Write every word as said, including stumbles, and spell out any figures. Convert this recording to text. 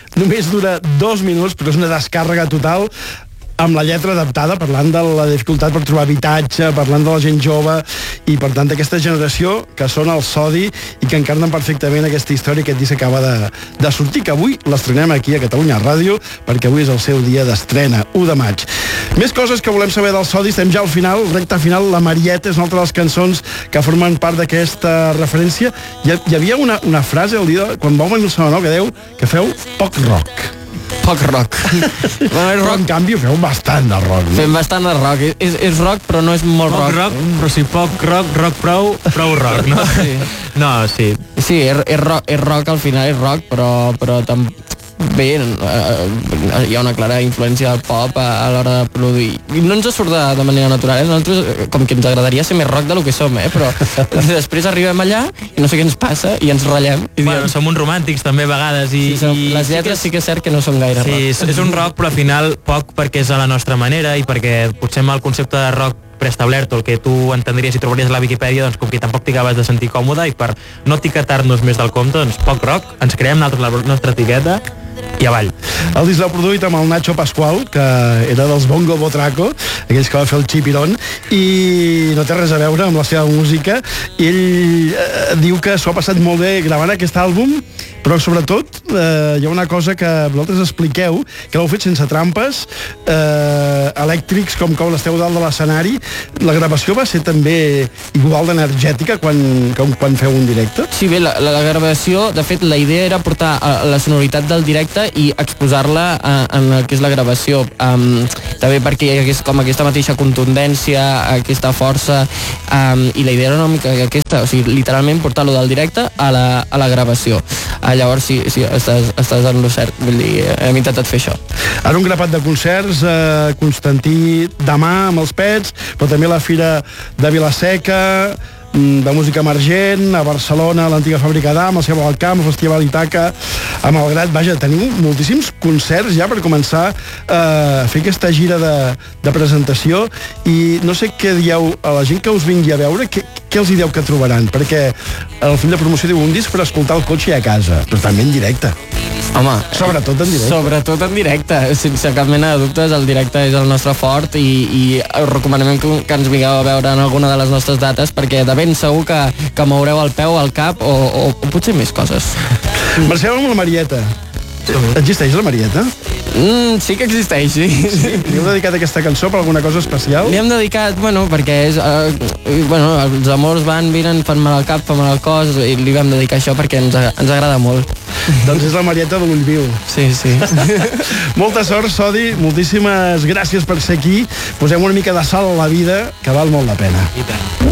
només dura dos minuts, però és una descàrrega total, amb la lletra adaptada, parlant de la dificultat per trobar habitatge, parlant de la gent jove, i per tant d'aquesta generació que són el Sodi i que encarnen perfectament aquesta història, aquest disc que acaba de, de sortir, que avui l'estrenem aquí a Catalunya Ràdio, perquè avui és el seu dia d'estrena, u de maig. Més coses que volem saber del Sodi, estem ja al final, recta final, la Marieta és una altra de les cançons que formen part d'aquesta referència. Hi, hi havia una, una frase el dia, quan vau venir el Sonor, que deu que feu poc rock. Poc rock. Bueno, rock. En canvi feu bastant de rock. No? Fem bastant de rock. És, és rock, però no és molt poc rock. rock. Però si poc rock, rock prou, prou rock, no? Sí. No, sí. Sí, és, és, rock, és rock, al final és rock, però, però tam... bé, eh, hi ha una clara influència del pop a, a l'hora de produir. I no ens surt de, de manera natural, eh? Nosaltres, com que ens agradaria ser més rock del que som, eh? Però després arribem allà i no sé què ens passa i ens ratllem. I bueno, diem... som uns romàntics també a vegades. I, sí, som, i les lletres sí que és cert que no són gaire sí, rock. Sí, és un rock, però al final poc perquè és a la nostra manera i perquè potser amb el concepte de rock preestablert o el que tu entendries i trobaries a la Viquipèdia, doncs com que tampoc t'hi acabes de sentir còmode i per no etiquetar-nos més del compte, doncs poc rock, ens creem nosaltres la nostra etiqueta i avall. El disc l'ha produït amb el Nacho Pascual, que era dels Bongo Botraco, aquells que va fer el Chipirón, i no té res a veure amb la seva música. I ell eh, diu que s'ho ha passat molt bé gravant aquest àlbum, però sobretot eh, hi ha una cosa que vosaltres expliqueu, que l'heu fet sense trampes, eh, elèctrics com com l'esteu dalt de l'escenari. La gravació va ser també igual d'energètica quan, com quan feu un directe? Sí, bé, la, la, la gravació, de fet, la idea era portar uh, la sonoritat del directe i exposar-la uh, en el que és la gravació. Um, també perquè hi hagués com aquesta mateixa contundència, aquesta força, um, i la idea era una mica aquesta, o sigui, literalment portar-lo del directe a la, a la gravació. Uh, llavors, sí, sí estàs, estàs en lo cert, vull dir, hem intentat fer això. Ara un grapat de concerts, eh, Constantí demà amb els Pets, però també la Fira de Vila-seca, de música emergent, a Barcelona, a l'antiga fàbrica d'Am, al Seu al Camp, el Festival Itaca, a Malgrat. Vaja, teniu moltíssims concerts ja per començar eh, a fer aquesta gira de, de presentació, i no sé què dieu a la gent que us vingui a veure, què, què els hi dieu que trobaran? Perquè el fill de promoció diu un disc per escoltar el cotxe i a casa, però també en directe. Home, sobretot en directe. Sobretot en directe, sense cap mena de dubtes, el directe és el nostre fort i, i us recomanem que, que ens vingueu a veure en alguna de les nostres dates, perquè de ben segur que, que moureu el peu, el cap o, o, o potser més coses. Marxem amb la Marieta. Existeix la Marieta? Mm, sí que existeix, sí. sí. Li heu dedicat aquesta cançó per alguna cosa especial? Li hem dedicat, bueno, perquè és, uh, bueno, els amors van, vinen, fan mal al cap, fan mal al cos, i li vam dedicar això perquè ens, ens agrada molt. Doncs és la Marieta de l'Ull Viu. Sí, sí. Molta sort, Sodi, moltíssimes gràcies per ser aquí. Posem una mica de sal a la vida, que val molt la pena. I tant.